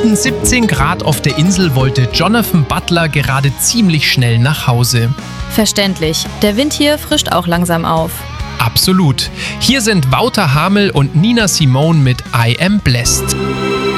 kalten 17 Grad auf der Insel wollte Jonathan Butler gerade ziemlich schnell nach Hause. Verständlich. Der Wind hier frischt auch langsam auf. Absolut. Hier sind Wouter Hamel und Nina Simone mit I Am Blessed.